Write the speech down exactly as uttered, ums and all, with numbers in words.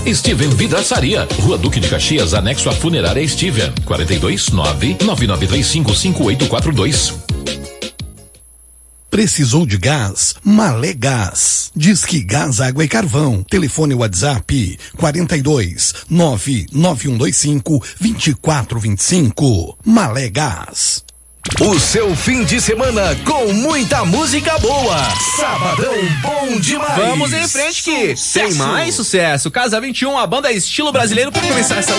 Steven Vidraçaria, Rua Duque de Caxias, anexo à Funerária Steven, quarenta e dois, nove nove nove três cinco cinco oito quatro dois. Precisou de gás? Malé Gás. Disque Gás, Água e Carvão. Telefone WhatsApp quarenta e dois, nove nove um dois cinco, vinte e quatro vinte e cinco. Malé Gás. O seu fim de semana com muita música boa. Sabadão bom demais. Vamos em frente que sucesso. Tem mais sucesso. Casa vinte e um, a banda estilo brasileiro, para começar essa